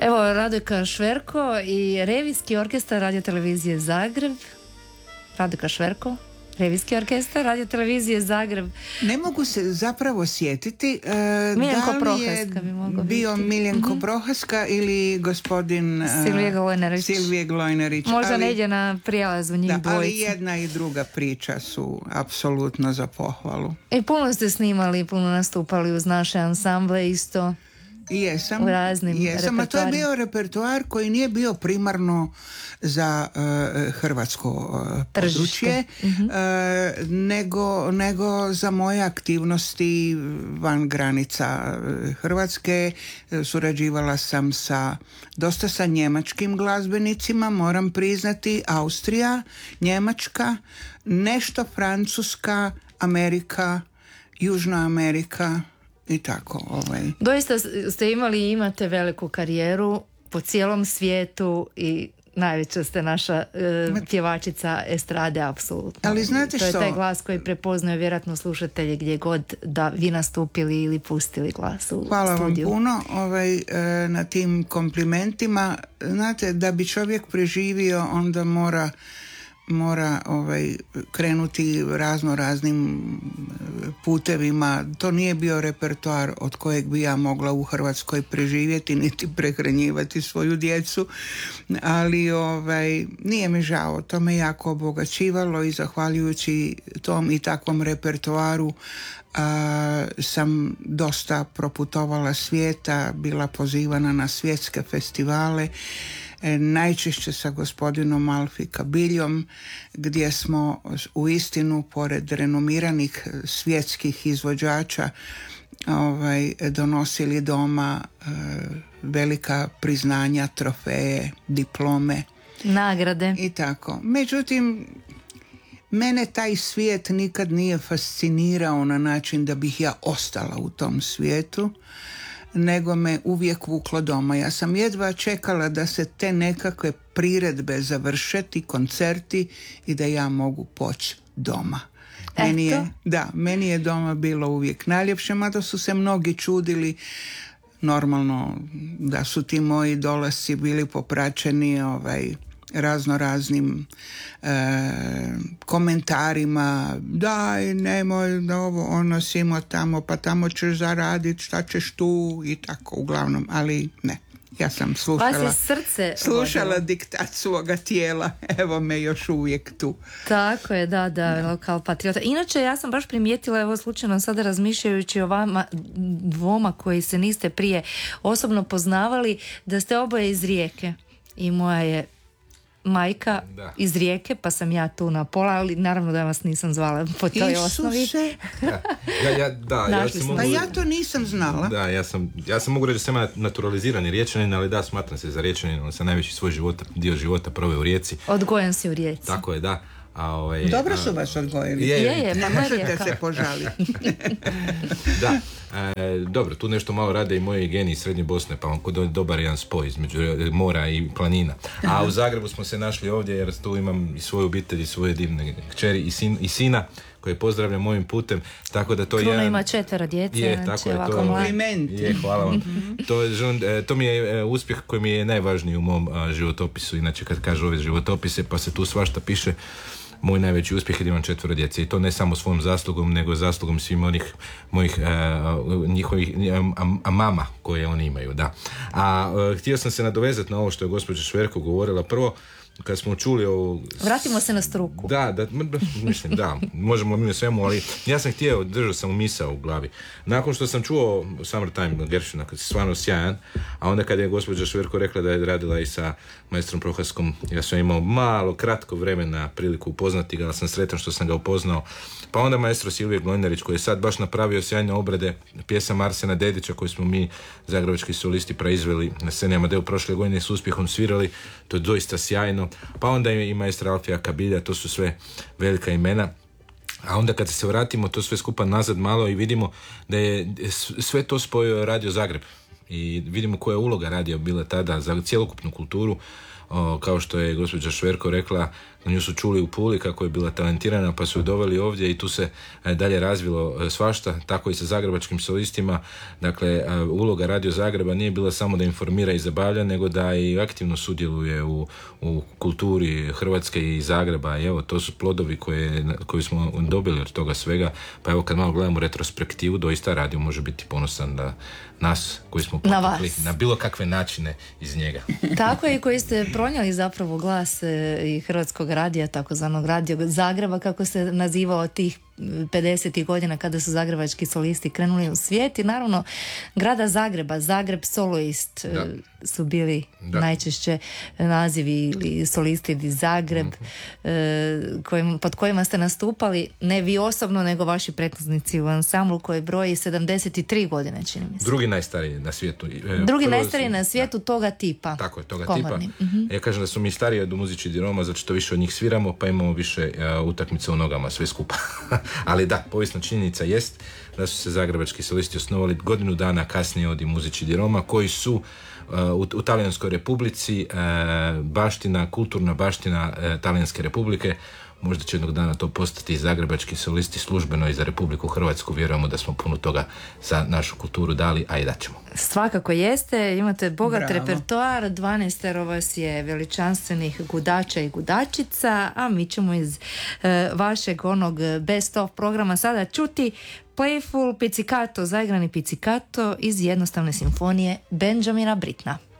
Evo, Radojka Šverko i Revijski orkestar Radio televizije Zagreb. Radojka Šverko, Revijski orkestar Radio televizije Zagreb. Ne mogu se zapravo sjetiti Miljenko da li Prohaska bi mogao bio biti. Miljenko Prohaska ili gospodin Silvije Glojnerić. Možda negdje na prijelazu njih dvojica. Ali jedna i druga priča su apsolutno za pohvalu. I puno ste snimali, puno nastupali uz naše ansamble isto. Jesam, u raznim a to je bio repertoar koji nije bio primarno za hrvatsko područje, nego za moje aktivnosti van granica Hrvatske. Surađivala sam dosta sa njemačkim glazbenicima, moram priznati, Austrija, Njemačka, nešto Francuska, Amerika, Južna Amerika, i tako. Doista ste imali i imate veliku karijeru po cijelom svijetu i najveća ste naša pjevačica estrade, apsolutno. Ali znate to je što? taj glas koji prepoznaju vjerojatno slušatelji gdje god da vi nastupili ili pustili glas u Hvala studiju. vam puno na tim komplimentima. Znate, da bi čovjek preživio, onda mora krenuti raznim putevima. To nije bio repertoar od kojeg bi ja mogla u Hrvatskoj preživjeti niti prehranjivati svoju djecu, ali nije mi žao, to me jako obogaćivalo i zahvaljujući tom i takvom repertoaru sam dosta proputovala svijeta, bila pozivana na svjetske festivale, najčešće sa gospodinom Alfi Kabiljom, gdje smo uistinu pored renomiranih svjetskih izvođača donosili doma velika priznanja, trofeje, diplome, nagrade i tako. Međutim, mene taj svijet nikad nije fascinirao na način da bih ja ostala u tom svijetu, nego me uvijek vuklo doma. Ja sam jedva čekala da se te nekakve priredbe završe, ti koncerti, i da ja mogu poći doma. Meni je doma bilo uvijek najljepše, mada su se mnogi čudili, normalno da su ti moji dolasci bili popraćeni raznim komentarima, daj, nemoj ovo, ono, simo tamo, pa tamo ćeš zaraditi, šta ćeš tu, i tako, uglavnom, ali ne. Ja sam slušala diktat svoga tijela, evo me još uvijek tu. Tako je, da, lokal patriota. Inače, ja sam baš primijetila, evo slučajno sada razmišljajući o vama dvoma koji se niste prije osobno poznavali, da ste oboje iz Rijeke. I moja je majka iz Rijeke, pa sam ja tu na pola, ali naravno da vas nisam zvala po toj osnovi. Ja to nisam znala. Da, ja sam mogu reći da sam ja naturalizirani Riječanin, ali da, smatram se za Riječanin, ali sam najveći svoj dio života proveo uRijeci. Odgojen si u Rijeci. Tako je, da. Dobro su vas odgojili. Ne možete se požaliti. Da. Dobro, tu nešto malo rade i moji geni iz Srednje Bosne, pa vam dobar jedan spoj između mora i planina. A u Zagrebu smo se našli ovdje jer tu imam i svoju obitelj i svoje divne kćeri i sina koje pozdravljam mojim putem, tako da to je Kruna ima 4 djece, znači ovako mlad. Hvala vam. To mi je uspjeh koji mi je najvažniji u mom životopisu, inače kad kažu ove životopise pa se tu svašta piše. Moj najveći uspjeh je da imam 4 djece, i to ne samo svojom zaslugom, nego zaslugom svim onih mojih njihovih mama koje oni imaju, da. Htio sam se nadovezati na ovo što je gospođa Šverko govorila. Prvo, kad smo čuli ovo... Vratimo se na struku. Mislim, možemo mi na svemu, ali ja sam držao sam misao u glavi. Nakon što sam čuo Summertime Gershwina, kad je stvarno sjajan, a onda kad je gospođa Šverko rekla da je radila i sa maestrom Prohaskom, ja sam imao kratko vremena priliku upoznati ga, ali sam sretan što sam ga upoznao. Pa onda maestro Silvije Glojnerić, koji je sad baš napravio sjajne obrade pjesama Arsena Dedića, koji smo mi, zagrebački solisti, proizveli na sceni Amadeu prošle godine, s uspjehom svirali. To je doista sjajno. Pa onda i maestra Alfija Kabilja, to su sve velika imena. A onda kad se vratimo to sve skupa nazad malo i vidimo da je sve to spojio Radio Zagreb. I vidimo koja je uloga radija bila tada za cjelokupnu kulturu. Kao što je gospođa Šverko rekla, nju su čuli u Puli kako je bila talentirana, pa su ju doveli ovdje i tu se dalje razvilo svašta, tako i sa zagrebačkim solistima. Dakle, uloga Radio Zagreba nije bila samo da informira i zabavlja, nego da i aktivno sudjeluje u kulturi Hrvatske i Zagreba. I evo, to su plodovi koje smo dobili od toga svega. Pa evo, kad malo gledamo retrospektivu, doista radio može biti ponosan na nas koji smo potekli na bilo kakve načine iz njega. Tako je, i koji ste pronijeli zapravo glas i Hrvatskog radija, takozvanog Radio Zagreba, kako se nazivao tih 50. godina kada su zagrebački solisti krenuli u svijet, i naravno grada Zagreba, Zagreb Soloist su bili najčešće nazivi, ili solisti iz Zagreb, pod kojima ste nastupali, ne vi osobno, nego vaši prethodnici u ansamblu koji broji 73 godine, čini mi se. Drugi najstariji na svijetu. Drugi najstariji na svijetu toga tipa. Tako je, toga komorni. tipa. Ja kažem da su mi stariji od Muzičkih diroma, zato što više od njih sviramo, pa imamo više utakmica u nogama, sve skupa. Ali da, povijesna činjenica jest da su se zagrebački solisti osnovali godinu dana kasnije od Muzičkih diroma, koji su u Talijanskoj republici baština, kulturna baština Talijanske republike. Možda će jednog dana to postati i zagrebački solisti službeno i za Republiku Hrvatsku. Vjerujemo da smo puno toga za našu kulturu dali, a i dat ćemo. Svakako jeste, imate bogat repertoar, 12 vas je veličanstvenih gudača i gudačica, a mi ćemo iz vašeg onog best of programa sada čuti Playful Pizzicato, zaigrani pizzicato iz jednostavne simfonije Benjamina Brittena.